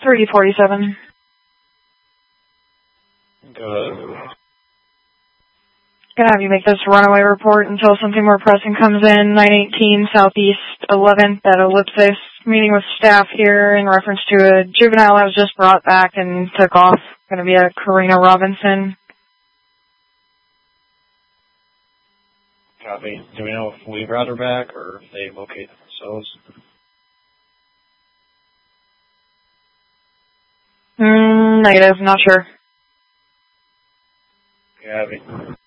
347. Good. Gonna have you make this runaway report until something more pressing comes in. 918 Southeast 11th at Ellipsis. Meeting with staff here in reference to a juvenile that was just brought back and took off. Gonna be a Karina Robinson. Copy. Do we know if we brought her back or if they located themselves? Negative, not sure. Copy.